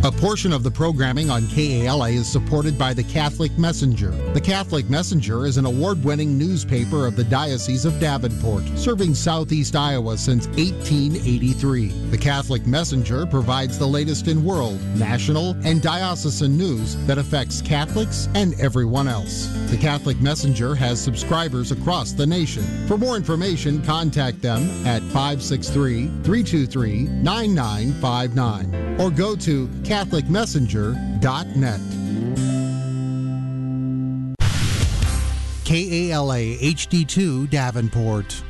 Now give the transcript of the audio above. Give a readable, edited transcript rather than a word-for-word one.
A portion of the programming on KALA is supported by the Catholic Messenger. The Catholic Messenger is an award-winning newspaper of the Diocese of Davenport, serving southeast Iowa since 1883. The Catholic Messenger provides the latest in world, national, and diocesan news that affects Catholics and everyone else. The Catholic Messenger has subscribers across the nation. For more information, contact them at 563-323-9959 or go to CatholicMessenger.net. KALA HD2 Davenport.